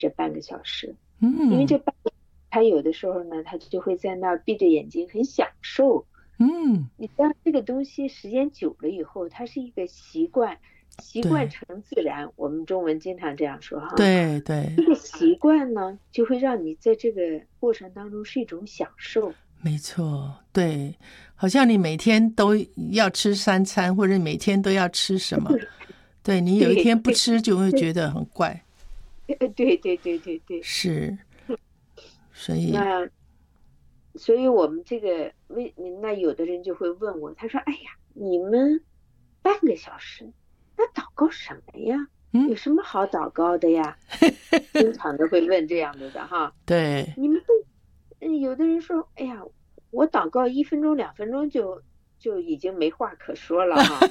这半个小时，因为他有的时候呢，他就会在那儿闭着眼睛很享受。你知道这个东西时间久了以后，它是一个习惯，习惯成自然。我们中文经常这样说哈。 对对， 这个习惯呢，就会让你在这个过程当中是一种享受。 没错，对，好像你每天都要吃3餐，或者每天都要吃什么，对，你有一天不吃就会觉得很怪。 对对对对对。 是，所以所以我们这个那有的人就会问我，他说：“哎呀，你们半个小时，那祷告什么呀？有什么好祷告的呀？”经常的会问这样的哈。 对， 你们有的人说：“哎呀，我祷告1分钟2分钟就已经没话可说了哈。”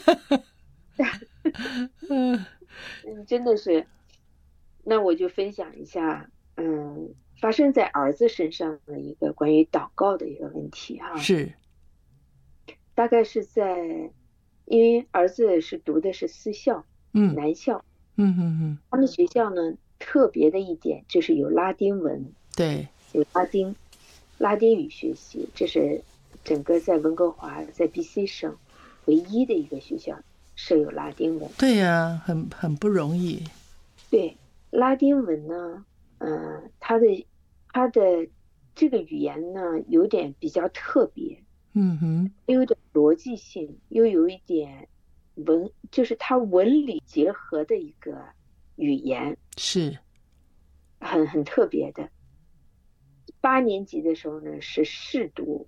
真的是。那我就分享一下，发生在儿子身上的一个关于祷告的一个问题哈。 是， 大概是在，因为儿子是读的是私校，男校，他们学校呢特别的一点就是有拉丁文， 对， 有拉丁语学习，这是整个在温哥华在 BC 省唯一的一个学校设有拉丁文。 对呀，很不容易。 对，拉丁文呢，它的这个语言呢有点比较特别，有点逻辑性，又有一点就是它文理结合的一个语言， 是很特别的。8年级的时候呢是试读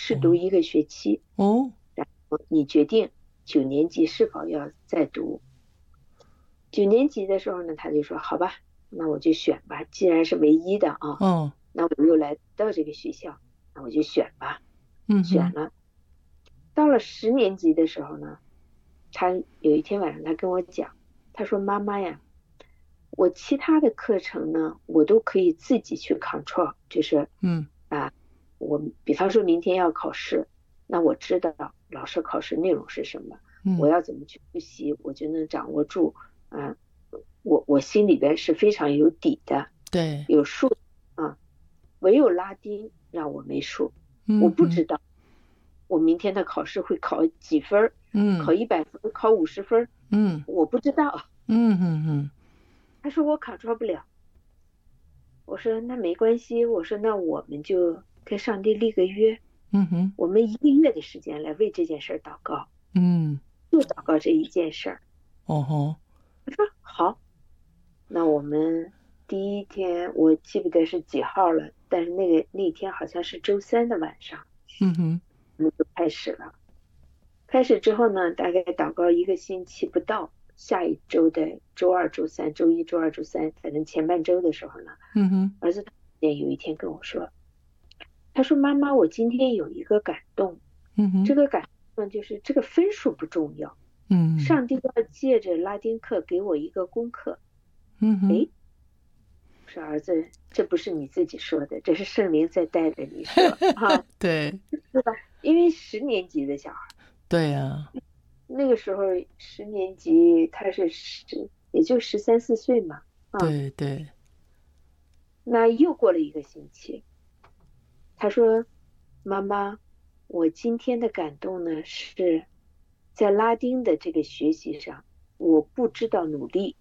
1个学期，然后你决定9年级是否要再读。9年级的时候呢，他就说：“好吧，那我就选吧，既然是唯一的啊，那我又来到这个学校，那我就选吧。”选了。到了10年级的时候呢，他有一天晚上他跟我讲，他说：“妈妈呀，我其他的课程呢，我都可以自己去 control，就是我比方说明天要考试，那我知道老师考试内容是什么，我要怎么去复习，我就能掌握住。我心里边是非常有底的， 对， 有数啊。唯有拉丁让我没数，我不知道我明天的考试会考几分，考100分，考50分，我不知道。他说我control不了。我说那没关系，我说那我们就跟上帝立个约，我们1个月的时间来为这件事祷告，就祷告这一件事。他说好。那我们第一天我记不得是几号了，但是那天好像是周3的晚上，我们就开始了。开始之后呢，大概祷告1个星期不到，下一周的周2、周3、周1、周2、周3，反正前半周的时候呢，儿子有一天跟我说，他说妈妈，我今天有一个感动，这个感动就是这个分数不重要，上帝要借着拉丁课给我一个功课。说儿子，这不是你自己说的，这是圣灵在带着你说哈， 对， 对吧？因为10年级的小孩， 对啊， 那个时候10年级他也就13、14岁嘛， 对对， 那又过了1个星期，他说妈妈，我今天的感动呢是在拉丁的这个学习上，我不知道努力。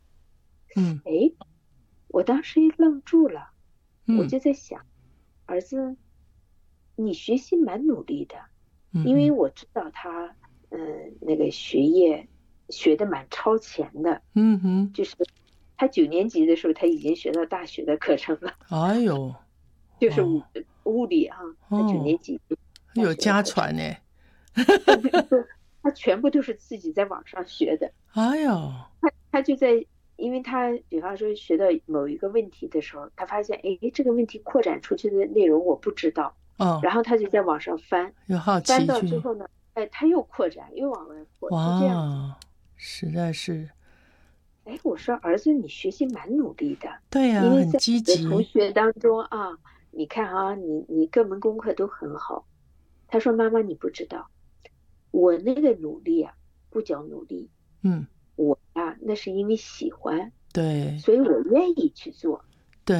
我当时愣住了，我就在想，儿子，你学习蛮努力的，因为我知道他那个学业学得蛮超前的，就是他9年级的时候他已经学到大学的课程了， 哎呦， 就是物理他9年级有家传呢， 他全部都是自己在网上学的。 哎呦， 他就因为他比方说学到某一个问题的时候，他发现这个问题扩展出去的内容我不知道，然后他就在网上翻， 有好奇翻到之后呢，他又扩展，又往外扩，就这样子。 实在是。 我说儿子，你学习蛮努力的， 对呀， 因为很积极。 在同学当中你看你各门功课都很好。他说妈妈你不知道，我那个努力不叫努力，我那是因为喜欢， 对， 所以我愿意去做。